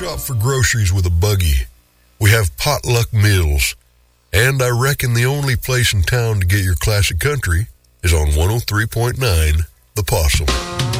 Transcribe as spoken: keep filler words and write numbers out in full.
Shop for groceries with a buggy. We have potluck meals. And I reckon the only place in town to get your classic country is on one oh three point nine The Possum.